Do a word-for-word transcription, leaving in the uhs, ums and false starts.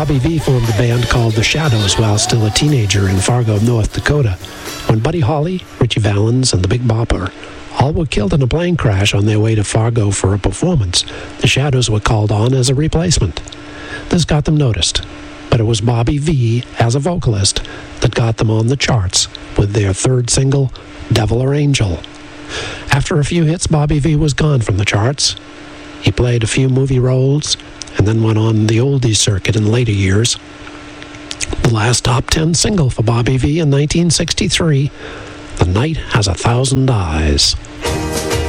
Bobby Vee formed a band called The Shadows while still a teenager in Fargo, North Dakota. When Buddy Holly, Richie Valens, and the Big Bopper all were killed in a plane crash on their way to Fargo for a performance, The Shadows were called on as a replacement. This got them noticed, but it was Bobby Vee, as a vocalist, that got them on the charts with their third single, Devil or Angel. After a few hits, Bobby Vee was gone from the charts. He played a few movie roles and then went on the oldies circuit in later years. The last top ten single for Bobby Vee in nineteen sixty-three, The Night Has a Thousand Eyes.